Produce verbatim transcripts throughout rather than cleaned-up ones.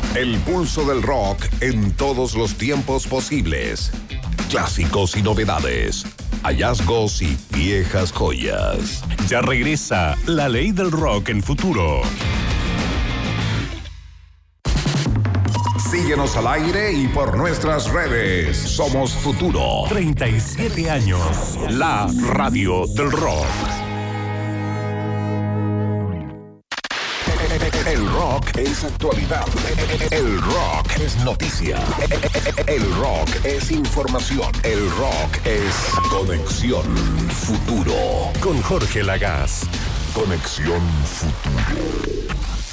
El pulso del rock en todos los tiempos posibles. Clásicos y novedades. Hallazgos y viejas joyas. Ya regresa La Ley del Rock en Futuro. Síguenos al aire y por nuestras redes. Somos Futuro. treinta y siete años. La radio del rock. El rock es actualidad. El rock es noticia. El rock es información. El rock es Conexión Futuro. Con Jorge Lagaz. Conexión Futuro.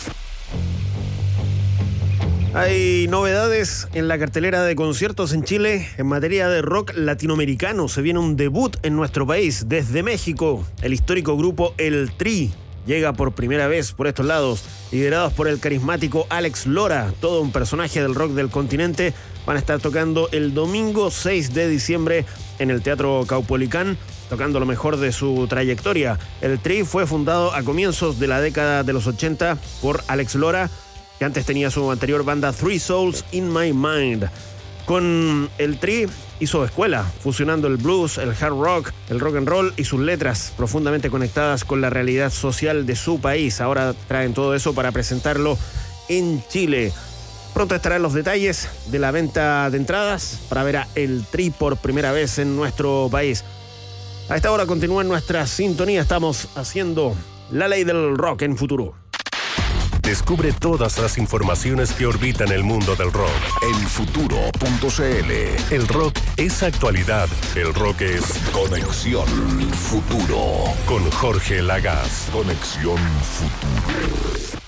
Hay novedades en la cartelera de conciertos en Chile en materia de rock latinoamericano. Se viene un debut en nuestro país desde México. El histórico grupo El Tri llega por primera vez por estos lados, liderados por el carismático Alex Lora, todo un personaje del rock del continente. Van a estar tocando el domingo seis de diciembre en el Teatro Caupolicán, tocando lo mejor de su trayectoria. El Tri fue fundado a comienzos de la década de los ochenta por Alex Lora, que antes tenía su anterior banda Three Souls in My Mind. Con el Tri hizo escuela, fusionando el blues, el hard rock, el rock and roll y sus letras profundamente conectadas con la realidad social de su país. Ahora traen todo eso para presentarlo en Chile. Pronto estarán los detalles de la venta de entradas para ver a El Tri por primera vez en nuestro país. A esta hora continúa en nuestra sintonía. Estamos haciendo La Ley del Rock en Futuro. Descubre todas las informaciones que orbitan el mundo del rock en futuro punto c l. El rock es actualidad. El rock es Conexión Futuro. Con Jorge Lagaz. Conexión Futuro.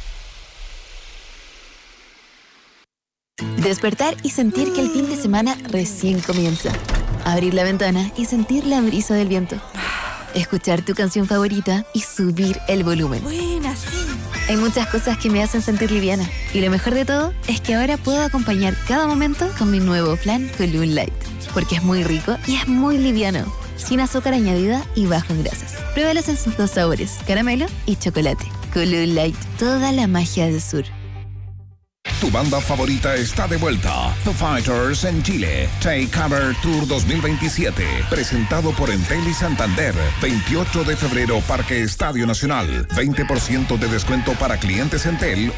Despertar y sentir que el fin de semana recién comienza. Abrir la ventana y sentir la brisa del viento. Escuchar tu canción favorita y subir el volumen. Buena, sí. Hay muchas cosas que me hacen sentir liviana. Y lo mejor de todo es que ahora puedo acompañar cada momento con mi nuevo plan Column Light. Porque es muy rico y es muy liviano. Sin azúcar añadida y bajo en grasas. Pruébalos en sus dos sabores, caramelo y chocolate. Column Light, toda la magia del sur. Tu banda favorita está de vuelta. The Fighters en Chile. Take Cover Tour dos mil veintisiete. Presentado por Entel y Santander. veintiocho de febrero, Parque Estadio Nacional. veinte por ciento de descuento para clientes Entel